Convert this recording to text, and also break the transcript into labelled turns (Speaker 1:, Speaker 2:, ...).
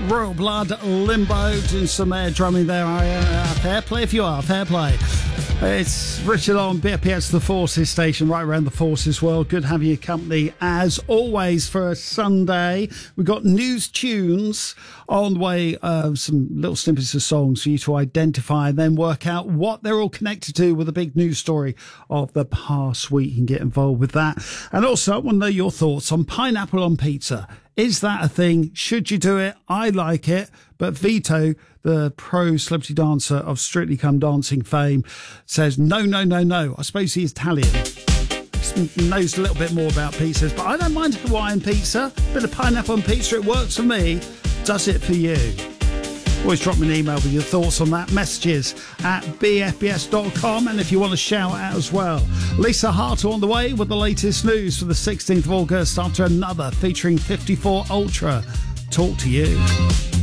Speaker 1: Royal Blood, Limbo, doing some air drumming there. Fair play if you are, fair play. It's Richard on BFPS, the Forces station, right around the Forces world. Good having your company as always for a Sunday. We've got news tunes on the way, some little snippets of songs for you to identify and then work out what they're all connected to with a big news story of the past week. You can get involved with that. And also, I want to know your thoughts on pineapple on pizza. Is that a thing? Should you do it? I like it. But Vito, the pro celebrity dancer of Strictly Come Dancing fame, says no. I suppose he's Italian. He knows a little bit more about pizzas, but I don't mind Hawaiian pizza. Bit of pineapple on pizza, it works for me. Does it for you? Always drop me an email with your thoughts on that. Messages at bfbs.com. And if you want to shout out as well. Lisa Hartle on the way with the latest news for the 16th of August after another featuring 54 Ultra. Talk to you.